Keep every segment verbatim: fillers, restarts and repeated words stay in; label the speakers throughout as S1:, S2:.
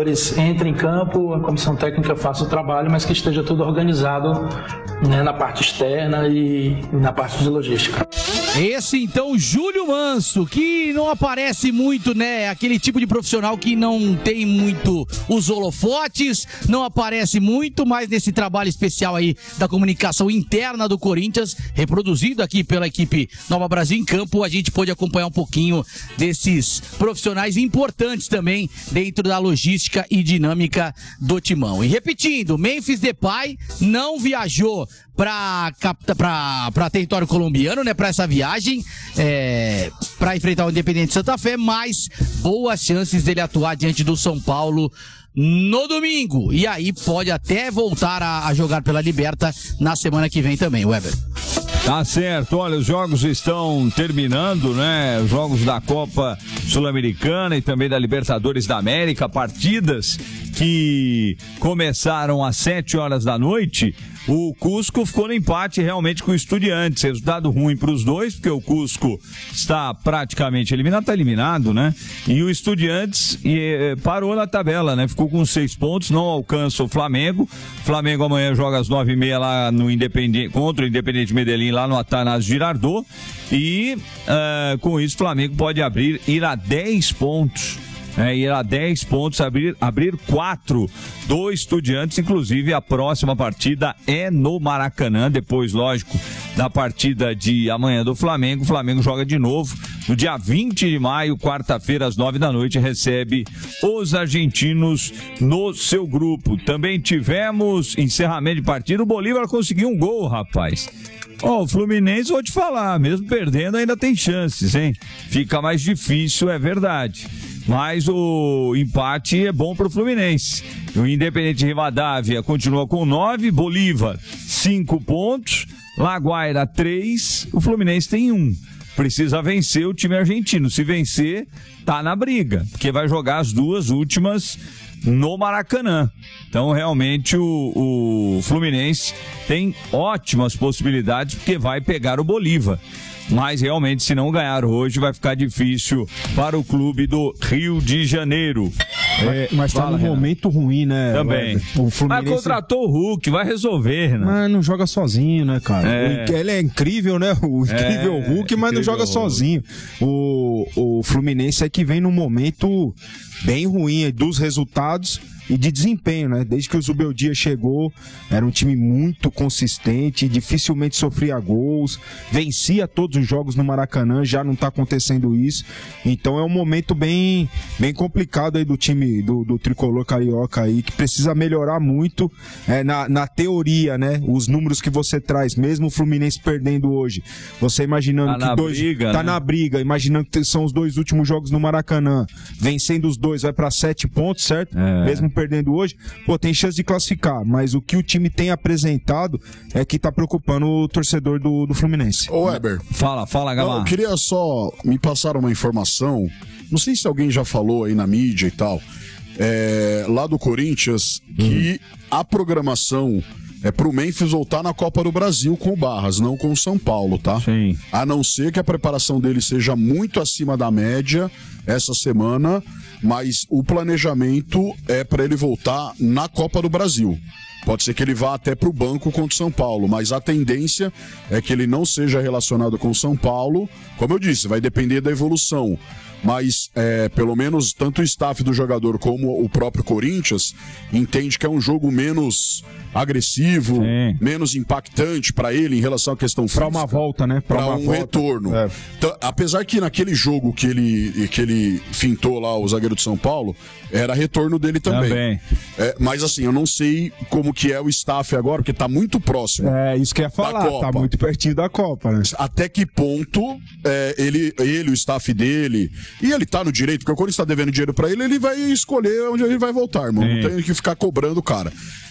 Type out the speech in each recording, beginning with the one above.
S1: jogadores entrem em campo, a comissão técnica faça o trabalho, mas que esteja tudo organizado, né, na parte externa e na parte de logística.
S2: Esse então, Júlio Manso, que não aparece muito, né? Aquele tipo de profissional que não tem muito os holofotes, não aparece muito, mas nesse trabalho especial aí da comunicação interna do Corinthians, reproduzido aqui pela equipe Nova Brasil em Campo, a gente pôde acompanhar um pouquinho desses profissionais importantes também dentro da logística e dinâmica do timão. E repetindo, Memphis Depay não viajou para para território colombiano, né, para essa viagem, é, para enfrentar o Independente Santa Fé, mas boas chances dele atuar diante do São Paulo no domingo, e aí pode até voltar a, a jogar pela Liberta na semana que vem também, Weber.
S3: Tá certo, olha, os jogos estão terminando, né? Os jogos da Copa Sul-Americana e também da Libertadores da América, partidas que começaram às sete horas da noite. O Cusco ficou no empate realmente com o Estudiantes, resultado ruim para os dois, porque o Cusco está praticamente eliminado, está eliminado, né? E o Estudiantes e, parou na tabela, né? Ficou com seis pontos, não alcança o Flamengo. O Flamengo amanhã joga às nove e meia lá no Independente, contra o Independente Medellín, lá no Atanásio Girardot. E uh, com isso o Flamengo pode abrir, ir a dez pontos. É, ir a dez pontos, abrir, abrir quatro do Estudiantes, inclusive a próxima partida é no Maracanã, depois, lógico, da partida de amanhã do Flamengo. O Flamengo joga de novo no dia vinte de maio, quarta-feira, às nove da noite, recebe os argentinos no seu grupo. Também tivemos encerramento de partida, o Bolívar conseguiu um gol, rapaz. Ó, oh, o Fluminense, vou te falar, mesmo perdendo ainda tem chances, hein? Fica mais difícil, é verdade. Mas o empate é bom para o Fluminense. O Independente Rivadavia continua com nove, Bolívar cinco pontos, Laguaira três, o Fluminense tem um. Precisa vencer o time argentino. Se vencer, tá na briga, porque vai jogar as duas últimas no Maracanã. Então realmente o, o Fluminense tem ótimas possibilidades, porque vai pegar o Bolívar. Mas realmente, se não ganhar hoje, vai ficar difícil para o clube do Rio de Janeiro.
S4: É, mas tá num momento ruim, né?
S3: Também.
S4: O Fluminense...
S3: Mas contratou o Hulk, vai resolver, né?
S4: Mas não joga sozinho, né, cara?
S3: É.
S4: Ele é incrível, né? O incrível
S3: é,
S4: Hulk, mas não joga sozinho. O, o Fluminense é que vem num momento bem ruim dos resultados e de desempenho, né? Desde que o Zubeldia chegou, era um time muito consistente, dificilmente sofria gols, vencia todos os jogos no Maracanã, já não tá acontecendo isso. Então é um momento bem, bem complicado aí do time do, do tricolor carioca aí, que precisa melhorar muito é, na, na teoria, né? Os números que você traz, mesmo o Fluminense perdendo hoje, você imaginando
S3: tá
S4: que dois
S3: briga,
S4: tá
S3: né?
S4: na briga, imaginando que são os dois últimos jogos no Maracanã, vencendo os dois, vai para sete pontos, certo?
S3: É.
S4: Mesmo perdendo hoje, pô, tem chance de classificar, mas o que o time tem apresentado é que tá preocupando o torcedor do, do Fluminense.
S5: Ô Weber,
S3: fala, fala, Gamar.
S5: eu queria só me passar uma informação, não sei se alguém já falou aí na mídia e tal, é, lá do Corinthians, que hum. a programação é pro Memphis voltar na Copa do Brasil com o Barras, não com o São Paulo, tá?
S3: Sim.
S5: A não ser que a preparação dele seja muito acima da média essa semana, mas o planejamento é para ele voltar na Copa do Brasil. Pode ser que ele vá até para o banco contra o São Paulo, mas a tendência é que ele não seja relacionado com o São Paulo. Como eu disse, vai depender da evolução. Mas, é, pelo menos, tanto o staff do jogador como o próprio Corinthians entende que é um jogo menos agressivo, Sim. menos impactante para ele em relação à questão física.
S4: Para uma volta, né?
S5: Para um volta. retorno. É. Então, apesar que naquele jogo que ele, que ele fintou lá, o zagueiro de São Paulo, era retorno dele também.
S3: também.
S5: É, mas assim, eu não sei como que é o staff agora, porque tá muito próximo.
S4: É, isso que eu ia falar, tá muito pertinho da Copa, né?
S5: Até que ponto é, ele, ele, o staff dele... E ele tá no direito, porque quando ele está devendo dinheiro pra ele, ele vai escolher onde ele vai voltar, irmão. Sim. Não tem que ficar cobrando o cara.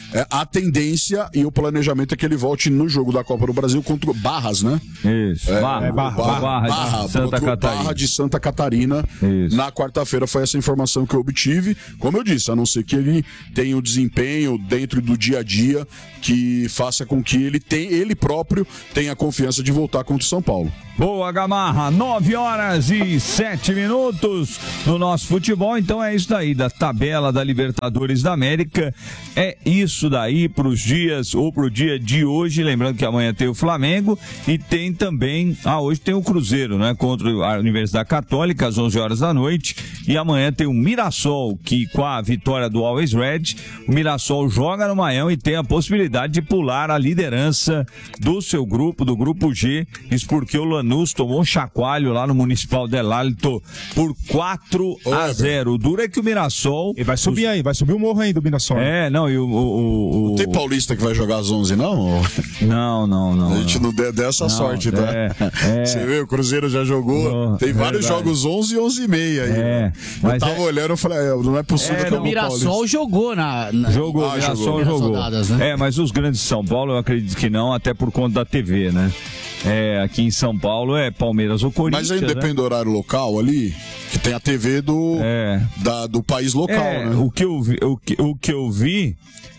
S5: é, a tendência e o planejamento é que ele volte no jogo da Copa do Brasil contra o Barras, né?
S3: Isso.
S5: É,
S3: Barra,
S5: é, Barra,
S3: Barra, Barra,
S5: Barra,
S3: de Santa
S5: contra o
S3: Catarina.
S5: Barra de Santa Catarina.
S3: Isso.
S5: Na quarta-feira foi essa informação que eu obtive. Como eu disse, a não ser que ele tenha o desempenho dentro do dia a dia que faça com que ele, tenha, ele próprio tenha confiança de voltar contra o São Paulo.
S3: Boa, Gamarra, nove horas e sete minutos no nosso futebol, então é isso daí, da tabela da Libertadores da América, é isso daí pros dias, ou pro dia de hoje, lembrando que amanhã tem o Flamengo e tem também, ah, hoje tem o Cruzeiro, né, contra a Universidade Católica às onze horas da noite, e amanhã tem o Mirassol, que com a vitória do Always Red, o Mirassol joga no Maião e tem a possibilidade de pular a liderança do seu grupo, do grupo G, isso porque o Lanús tomou um chacoalho lá no Municipal del Alto por quatro a zero. O duro é que o Mirassol...
S4: Ele vai subir
S3: os...
S4: aí, vai subir o morro aí do Mirassol.
S3: É, não, e o... o, o...
S5: Não tem paulista que vai jogar às onze, não?
S3: Não, não, não.
S5: A gente não, não deu, deu essa
S3: não,
S5: sorte, tá?
S3: É, é...
S5: Você vê, o Cruzeiro já jogou,
S3: oh,
S5: tem vários
S3: verdade.
S5: jogos onze e onze e meia aí.
S3: É,
S5: eu tava
S3: é...
S5: olhando e falei, é, não é possível
S2: é,
S5: que
S2: o Mirassol jogou na... na...
S3: Jogou,
S5: ah,
S3: Mirassol
S5: jogou.
S3: jogou.
S2: Rodadas, né?
S3: É, mas os grandes de São Paulo, eu acredito que não, até por conta da T V, né? É, aqui em São Paulo é Palmeiras ou Corinthians.
S5: Mas ainda
S3: né?
S5: depende do horário local ali, que tem a T V do,
S3: é.
S5: da, do país local,
S3: é,
S5: né?
S3: O que eu vi, o que, o que eu vi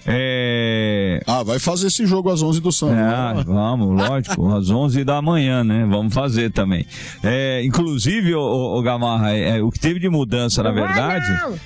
S3: é...
S5: Ah, vai fazer esse jogo às onze do São.
S3: Ah,
S5: né?
S3: vamos, lógico, às onze da manhã, né? Vamos fazer também. É, inclusive, o, o Gamarra, é, é, o que teve de mudança, na verdade,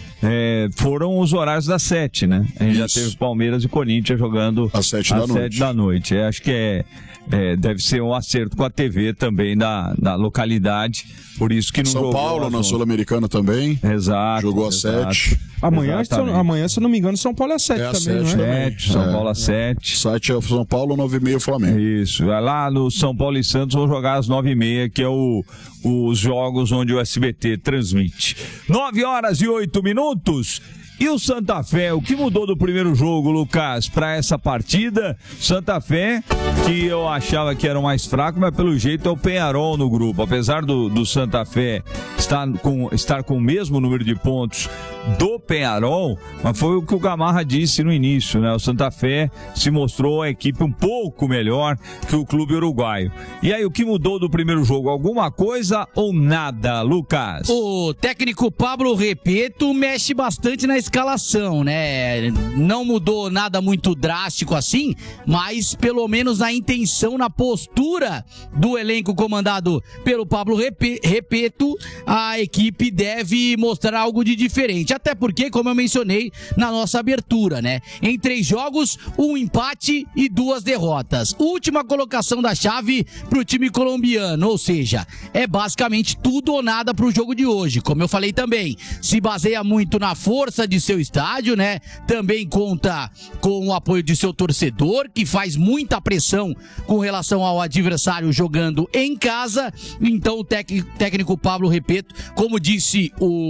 S3: é, foram os horários das sete, né? A gente
S5: Isso.
S3: já teve Palmeiras e Corinthians jogando
S5: às sete
S3: às
S5: da
S3: sete
S5: noite.
S3: da noite. É, acho que é, é, deve ser um acerto com a T V também da, da localidade, por isso que não
S5: São
S3: jogou
S5: Paulo,
S3: às
S5: na
S3: onze.
S5: Sul-Americana também.
S3: Exato.
S5: Jogou às
S3: exato.
S5: sete.
S4: Amanhã, se,
S3: Exatamente.
S4: amanhã, se eu não me engano, São Paulo é sete
S5: É a
S4: também,
S5: sete
S4: não é?
S5: também.
S3: sete, São
S5: É.
S3: Paulo às sete.
S5: Site é São Paulo, nove e meia Flamengo.
S3: Isso, lá no São Paulo e Santos vão jogar às nove e meia, que é o, os jogos onde o S B T transmite. Nove horas e oito minutos. E o Santa Fé, o que mudou do primeiro jogo, Lucas, para essa partida? Santa Fé, que eu achava que era o mais fraco, mas pelo jeito é o Peñarol no grupo. Apesar do, do Santa Fé estar com, estar com o mesmo número de pontos do Peñarol, mas foi o que o Gamarra disse no início, né? O Santa Fé se mostrou a equipe um pouco melhor que o clube uruguaio. E aí, o que mudou do primeiro jogo? Alguma coisa ou nada, Lucas?
S2: O técnico Pablo Repeto mexe bastante na escalação, né? Não mudou nada muito drástico assim, mas pelo menos na intenção, na postura do elenco comandado pelo Pablo Repe- Repeto, a equipe deve mostrar algo de diferente. Até porque, como eu mencionei na nossa abertura, né? Em três jogos, um empate e duas derrotas. Última colocação da chave pro time colombiano, ou seja, é basicamente tudo ou nada pro jogo de hoje. Como eu falei também, se baseia muito na força de seu estádio, né? Também conta com o apoio de seu torcedor, que faz muita pressão com relação ao adversário jogando em casa. Então o tec- técnico Pablo Repeto, como disse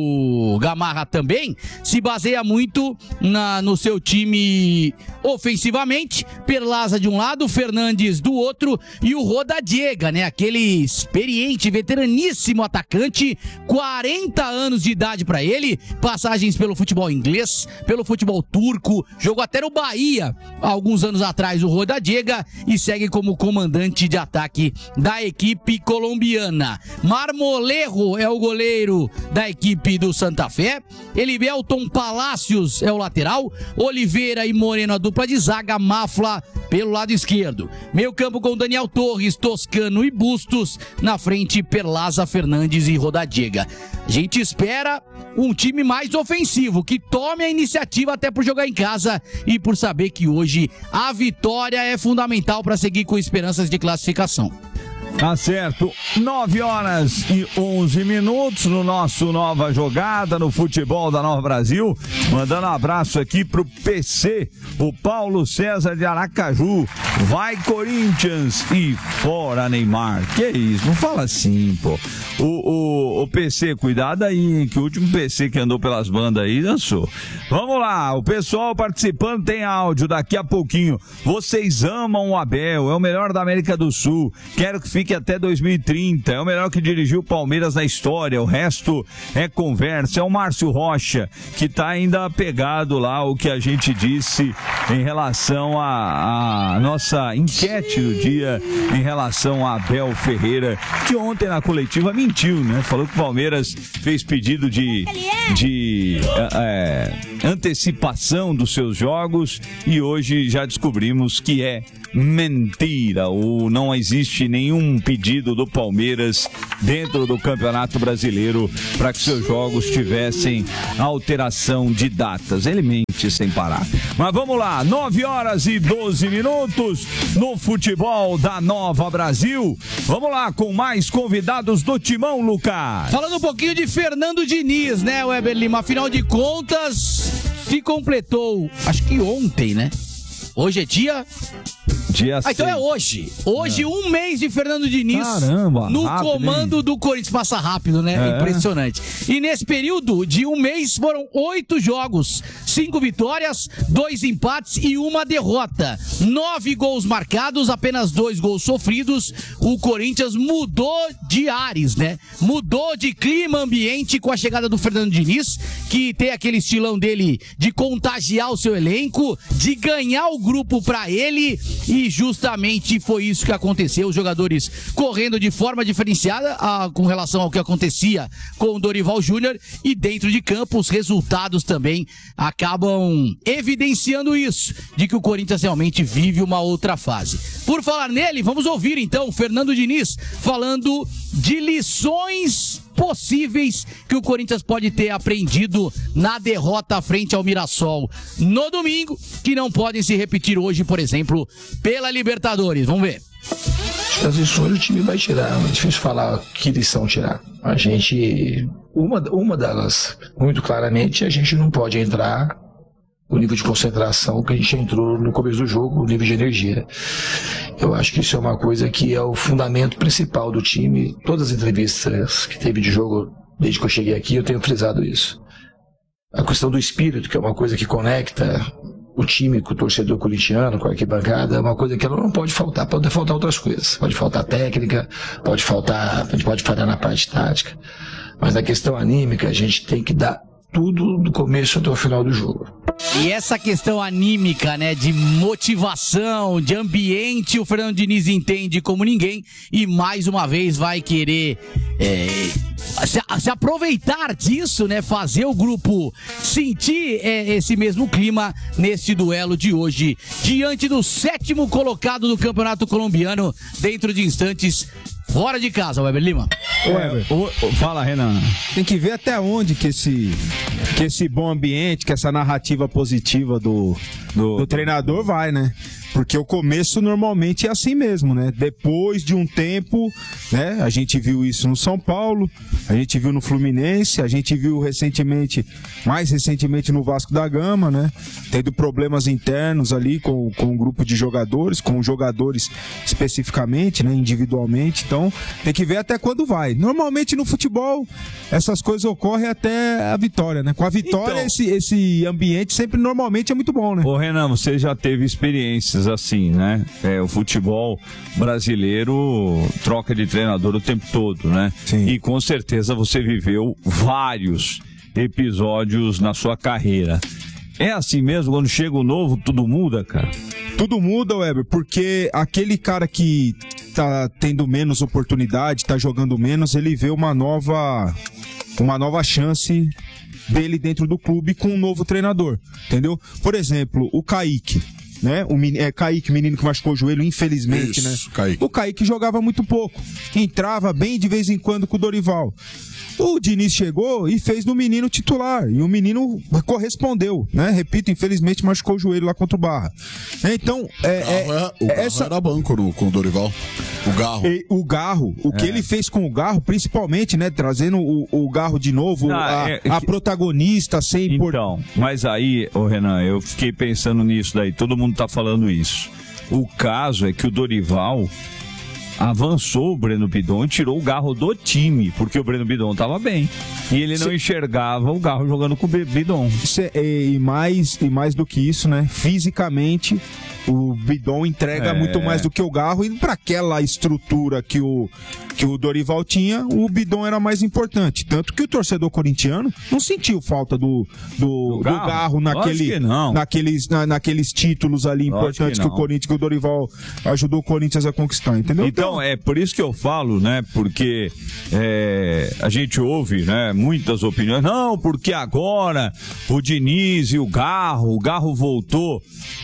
S2: o Gamarra também, se baseia muito na, no seu time ofensivamente. Perlaza de um lado, Fernandes do outro e o Rodadiega, né? Aquele experiente, veteraníssimo atacante, quarenta anos de idade pra ele, passagens pelo futebol inglês, pelo futebol turco, jogou até no Bahia há alguns anos atrás o Rodadiega e segue como comandante de ataque da equipe colombiana. Marmolejo é o goleiro da equipe do Santa Fé. Elivelton Palacios é o lateral, Oliveira e Moreno a dupla de zaga, Mafla pelo lado esquerdo. Meio campo com Daniel Torres, Toscano e Bustos, na frente Perlaza, Fernandes e Rodadiega. A gente espera um time mais ofensivo, que tome a iniciativa até por jogar em casa e por saber que hoje a vitória é fundamental para seguir com esperanças de classificação.
S3: Tá certo, nove horas e onze minutos no nosso Nova Jogada no futebol da Nova Brasil. Mandando um abraço aqui pro P C, o Paulo César de Aracaju. Vai Corinthians e fora Neymar. Que isso, não fala assim, pô. O, o, o P C, cuidado aí, que o último P C que andou pelas bandas aí dançou. Vamos lá, o pessoal participando tem áudio daqui a pouquinho. Vocês amam o Abel, é o melhor da América do Sul. Quero que fique fique até dois mil e trinta. É o melhor que dirigiu o Palmeiras na história. O resto é conversa. É o Márcio Rocha, que está ainda pegado lá o que a gente disse em relação à nossa enquete do dia em relação a Abel Ferreira, que ontem na coletiva mentiu, né? Falou que o Palmeiras fez pedido de, de é, antecipação dos seus jogos e hoje já descobrimos que é mentira, ou não existe nenhum pedido do Palmeiras dentro do Campeonato Brasileiro para que seus jogos tivessem alteração de datas. Ele mente sem parar. Mas vamos lá, nove horas e doze minutos no futebol da Nova Brasil. Vamos lá com mais convidados do Timão, Lucas.
S2: Falando um pouquinho de Fernando Diniz, né, Weber Lima? Afinal de contas, se completou, acho que ontem, né? Hoje é dia...
S3: Dia
S2: ah, então é hoje. Hoje, é. um mês de Fernando Diniz.
S3: Caramba,
S2: no
S3: rápido,
S2: comando
S3: hein?
S2: do Corinthians. Passa rápido, né?
S3: É.
S2: Impressionante. E nesse período de um mês foram oito jogos. Cinco vitórias, dois empates e uma derrota. Nove gols marcados, apenas dois gols sofridos. O Corinthians mudou de ares, né? Mudou de clima, ambiente com a chegada do Fernando Diniz, que tem aquele estilão dele de contagiar o seu elenco, de ganhar o grupo pra ele. E justamente foi isso que aconteceu, os jogadores correndo de forma diferenciada a, com relação ao que acontecia com o Dorival Júnior, e dentro de campo os resultados também acabam evidenciando isso, de que o Corinthians realmente vive uma outra fase. Por falar nele, vamos ouvir então o Fernando Diniz falando de lições possíveis que o Corinthians pode ter aprendido na derrota frente ao Mirassol no domingo, que não podem se repetir hoje, por exemplo, pela Libertadores. Vamos ver.
S6: As lições o time vai tirar, é difícil falar que lição tirar. A gente, uma, uma delas, muito claramente, a gente não pode entrar o nível de concentração que a gente entrou no começo do jogo, o nível de energia. Eu acho que isso é uma coisa que é o fundamento principal do time. Todas as entrevistas que teve de jogo, desde que eu cheguei aqui, eu tenho frisado isso. A questão do espírito, que é uma coisa que conecta o time com o torcedor corintiano, com a arquibancada, é uma coisa que ela não pode faltar. Pode faltar outras coisas. Pode faltar técnica, pode faltar, a gente pode falhar na parte tática. Mas na questão anímica, a gente tem que dar tudo do começo até o final do jogo.
S2: E essa questão anímica, né, de motivação, de ambiente, o Fernando Diniz entende como ninguém e mais uma vez vai querer é, se, se aproveitar disso, né, fazer o grupo sentir é, esse mesmo clima neste duelo de hoje, diante do sétimo colocado do Campeonato Colombiano, dentro de instantes, fora de casa, Weber Lima.
S4: Weber,
S3: o, o, fala, Renan.
S4: Tem que ver até onde que esse, que esse bom ambiente, que essa narrativa positiva do, do, do treinador vai, né? Porque o começo normalmente é assim mesmo, né? Depois de um tempo, né? A gente viu isso no São Paulo, a gente viu no Fluminense, a gente viu recentemente, mais recentemente no Vasco da Gama, né? Tendo problemas internos ali com, com um grupo de jogadores, com jogadores especificamente, né? Individualmente. Então, tem que ver até quando vai. Normalmente no futebol, essas coisas ocorrem até a vitória, né? Com a vitória, então, esse, esse ambiente sempre normalmente é muito bom, né?
S3: Ô Renan, você já teve experiências assim, né? É, o futebol brasileiro troca de treinador o tempo todo, né?
S4: Sim.
S3: E com certeza você viveu vários episódios na sua carreira. É assim mesmo, quando chega o novo, tudo muda, cara?
S4: Tudo muda, Weber, porque aquele cara que tá tendo menos oportunidade, tá jogando menos, ele vê uma nova, uma nova chance dele dentro do clube com um novo treinador, entendeu? Por exemplo, o Kaique, né? O men- é, Kaique, menino que machucou o joelho, infelizmente,
S5: Isso,
S4: né?
S5: Kaique.
S4: O Kaique jogava muito pouco, entrava bem de vez em quando com o Dorival. O Diniz chegou e fez no menino titular, e o menino correspondeu, né? Repito, infelizmente machucou o joelho lá contra o Barra. Então, é,
S5: Garro
S4: é,
S5: é, o Garro
S4: essa...
S5: era banco no, com o Dorival. O Garro.
S4: E o Garro, o que
S3: É.
S4: ele fez com o Garro, principalmente, né? Trazendo o, o Garro de novo,
S3: Ah,
S4: a,
S3: é-
S4: a protagonista, sem impor...
S3: Então, mas aí, ô Renan, eu fiquei pensando nisso daí, todo mundo tá falando isso. O caso é que o Dorival avançou o Breno Bidon e tirou o Garro do time, porque o Breno Bidon tava bem. E ele não
S4: Cê-
S3: enxergava o Garro jogando com o Bidon.
S4: Isso é- e, mais, e mais do que isso, né? Fisicamente, o Bidon entrega
S3: É.
S4: muito mais do que o Garro, e para aquela estrutura que o, que o Dorival tinha, o Bidon era mais importante. Tanto que o torcedor corintiano não sentiu falta do, do, do
S3: Garro?
S4: Garro
S3: Lógico
S4: naquele,
S3: que não.
S4: naqueles, na, naqueles títulos ali
S3: Lógico
S4: importantes
S3: que
S4: que,
S3: não.
S4: o Corinthians, que o Dorival ajudou o Corinthians a conquistar, entendeu?
S3: Então, é por isso que eu falo, né? Porque é, a gente ouve, né, muitas opiniões. Não, porque agora o Diniz e o Garro, o Garro voltou.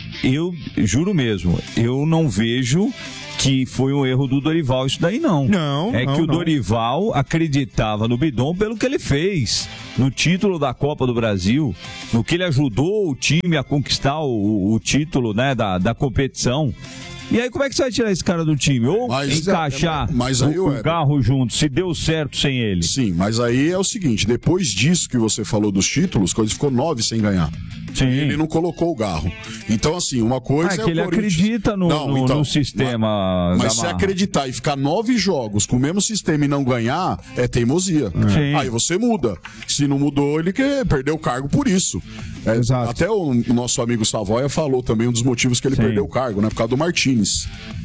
S3: Eu juro mesmo, eu não vejo que foi um erro do Dorival isso daí, não.
S4: Não,
S3: É
S4: não,
S3: que o
S4: não.
S3: Dorival acreditava no Bidon pelo que ele fez. No título da Copa do Brasil, no que ele ajudou o time a conquistar o, o título, né, da, da competição. E aí, como é que você vai tirar esse cara do time? Ou
S5: Mas-
S3: encaixar
S5: mas aí,
S3: o, o
S5: Weber-
S3: Garro junto, se deu certo sem ele?
S5: Sim, mas aí é o seguinte, depois disso que você falou dos títulos, quando ele ficou nove sem ganhar.
S3: Sim.
S5: Ele não colocou o Garro. Então, assim, uma coisa
S3: Ah, é
S5: é
S3: que
S5: o
S3: ele
S5: Corinthians-
S3: acredita no-
S5: Não,
S3: no-
S5: então,
S3: no sistema,
S5: Mas, mas se
S3: Gamarra.
S5: acreditar e ficar nove jogos com o mesmo sistema e não ganhar, é teimosia.
S3: Sim.
S5: Aí você muda. Se não mudou, ele que perdeu o cargo por isso. É,
S4: Exato.
S5: até o nosso amigo Savoia falou também um dos motivos que ele
S3: Sim.
S5: perdeu o cargo, né? Por causa do Martínez.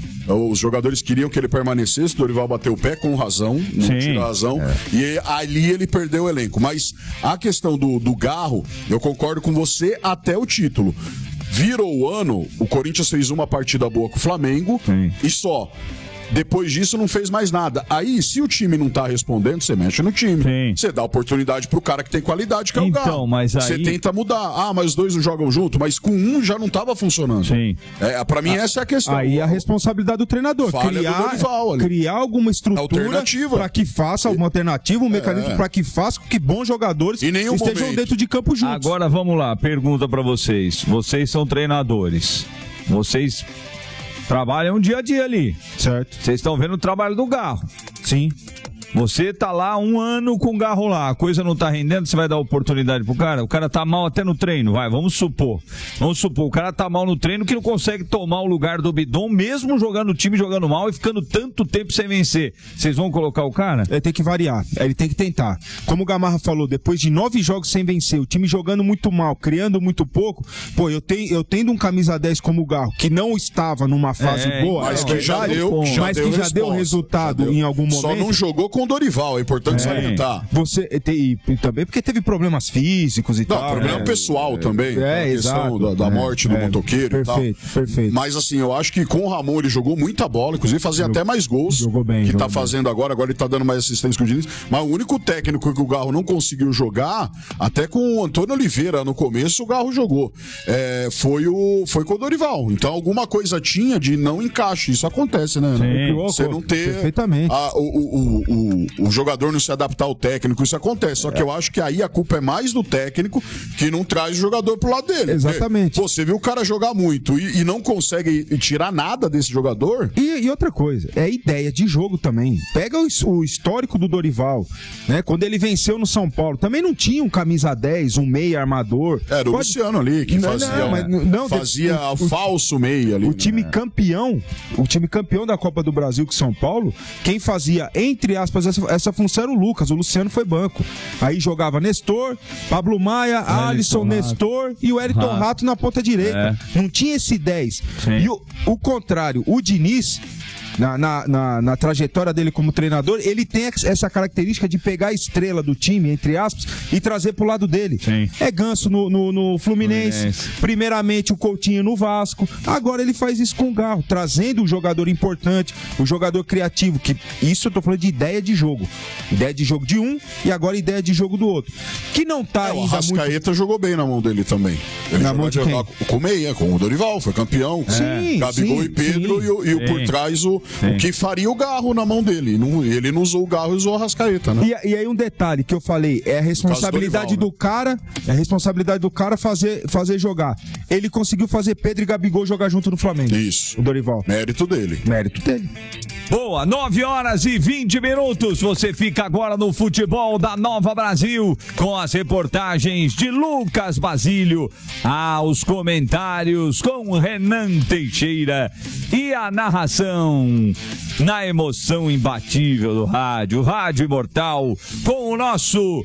S5: Os jogadores queriam que ele permanecesse, o Dorival bateu o pé com razão, não
S3: Sim.
S5: tira a razão, e ali ele perdeu o elenco. Mas a questão do, do Garro, eu concordo com você até o título. Virou o ano, o Corinthians fez uma partida boa com o Flamengo
S3: Sim.
S5: e só. Depois disso não fez mais nada. Aí, se o time não tá respondendo, você mexe no time.
S3: Sim.
S5: Você dá oportunidade pro cara que tem qualidade, que é o
S3: Então,
S5: Garro.
S3: mas
S5: Você
S3: aí-
S5: tenta mudar. Ah, mas os dois não jogam junto, mas com um já não tava funcionando.
S3: Sim.
S5: É, pra mim, essa é a questão.
S4: Aí a responsabilidade do treinador,
S5: Falha do
S4: criar,
S5: Dorival ali.
S4: criar alguma estrutura
S5: Alternativa.
S4: para que faça uma alternativa, um mecanismo para que faça com que bons jogadores
S5: Em nenhum
S4: estejam
S5: momento.
S4: dentro de campo juntos.
S3: Agora vamos lá, pergunta pra vocês. Vocês são treinadores. Vocês trabalham dia a dia ali.
S4: Certo.
S3: Vocês estão vendo o trabalho do Garro.
S4: Sim.
S3: Você tá lá um ano com o Garro lá, a coisa não tá rendendo, você vai dar oportunidade pro cara? O cara tá mal até no treino, vai, vamos supor. Vamos supor, o cara tá mal no treino que não consegue tomar o lugar do Bidon, mesmo jogando o time, jogando mal e ficando tanto tempo sem vencer. Vocês vão colocar o cara?
S4: Ele tem que variar, ele tem que tentar. Como o Gamarra falou, depois de nove jogos sem vencer, o time jogando muito mal, criando muito pouco, pô, eu tenho, eu tendo um camisa dez como o Garro, que não estava numa fase
S3: É,
S4: boa,
S5: Mas
S4: é
S5: que já
S4: verdade,
S5: deu, já
S4: mas
S5: deu
S4: que já
S5: resposta,
S4: deu resultado
S5: já deu.
S4: em algum momento.
S5: Só não jogou com o Dorival, é importante salientar.
S4: Você e, e também porque teve problemas físicos e
S5: Não,
S4: tal.
S5: problema
S4: né?
S5: pessoal também.
S4: É,
S5: a questão
S4: exato.
S5: da, da
S4: É,
S5: morte do
S4: é,
S5: motoqueiro e tal.
S4: perfeito, perfeito.
S5: Mas assim, eu acho que com o Ramon ele jogou muita bola, inclusive fazia até mais gols.
S4: jogou bem,
S5: Que
S4: jogou
S5: tá
S4: bem.
S5: fazendo agora, agora ele tá dando mais assistência que o Diniz. Mas o único técnico que o Garro não conseguiu jogar, até com o Antônio Oliveira no começo, o Garro jogou. É, foi, o, foi com o Dorival. Então alguma coisa tinha de não encaixe. Isso acontece, né?
S3: Sim.
S5: Você não ter.
S4: Perfeitamente.
S5: a- o, o, o, o, o jogador não se adaptar ao técnico, isso acontece. Só que eu acho que aí a culpa é mais do técnico que não traz o jogador pro lado dele.
S4: Exatamente.
S5: Porque, pô, você viu o cara jogar muito e, e não consegue tirar nada desse jogador.
S4: E, e outra coisa, é ideia de jogo também. Pega o, his- o histórico do Dorival, né? Quando ele venceu no São Paulo, também não tinha um camisa dez, um meia armador.
S5: Era o
S4: Pode-
S5: Luciano ali que
S4: Não,
S5: fazia,
S4: não, mas não,
S5: fazia
S4: o-
S5: o,
S4: o-
S5: falso meia ali.
S4: O
S5: né?
S4: time campeão, o time campeão da Copa do Brasil, que São Paulo, quem fazia, entre aspas, essa, essa função era o Lucas. O Luciano foi banco. Aí jogava Nestor, Pablo Maia, Alisson,
S3: Rato.
S4: Nestor e o Wellington
S3: Rato.
S4: Rato na ponta direita. Não tinha esse dez.
S3: Sim.
S4: E o, o contrário, o Diniz. Na, na, na, na trajetória dele como treinador, ele tem essa característica de pegar a estrela do time, entre aspas, e trazer pro lado dele.
S3: Sim.
S4: É Ganso no, no, no Fluminense,
S3: Fluminense.
S4: primeiramente o Coutinho no Vasco, agora ele faz isso com o Garro, trazendo um jogador importante, um jogador criativo, que isso eu tô falando de ideia de jogo. Ideia de jogo de um e agora ideia de jogo do outro. Que não tá
S5: É, o
S4: ainda muito...
S5: Arrascaeta jogou bem na mão dele também. Ele
S4: Na
S5: jogou
S4: mão de quem?
S5: com o Meia, com o Dorival, foi campeão.
S4: Sim,
S5: Gabigol
S4: sim,
S5: e Pedro
S4: sim.
S5: e, o- e o por
S3: Sim.
S5: trás o, o que faria o Garro na mão dele. Não- ele não usou o Garro e usou o Arrascaeta, né?
S4: E, e aí um detalhe que eu falei, é a responsabilidade
S5: Dorival,
S4: do cara, é a responsabilidade do cara fazer, fazer jogar. Ele conseguiu fazer Pedro e Gabigol jogar junto no Flamengo.
S5: Isso.
S4: O Dorival.
S5: Mérito dele.
S4: Mérito dele.
S3: Boa, nove horas e vinte minutos. Você fica agora no Futebol da Nova Brasil com as reportagens de Lucas Basílio, aos comentários com Renan Teixeira e a narração na emoção imbatível do rádio, Rádio Imortal, com o nosso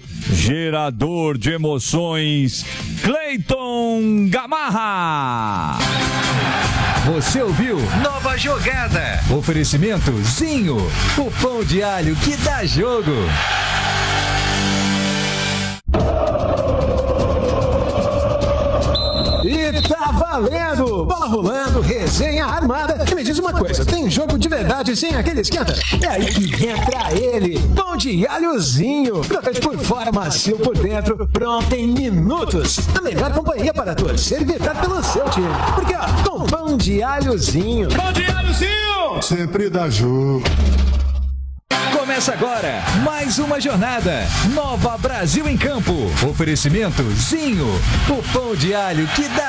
S3: gerador de emoções, Cleiton Gamarra.
S7: Você ouviu Nova Jogada. Oferecimento Zinho, o pão de alho que dá jogo.
S8: E tá valendo! Bola rolando, resenha armada. E me diz uma coisa, tem jogo de verdade sem aquele esquenta? É aí que entra ele, pão de alhozinho. Crocante por fora, macio por dentro, pronto em minutos. A melhor companhia para torcer e vibrar pelo seu time. Porque, ó, com pão de alhozinho. Pão de alhozinho!
S9: Sempre dá jogo.
S7: Começa agora mais uma jornada. Nova Brasil em Campo. Oferecimento Zinho, o pão de alho que dá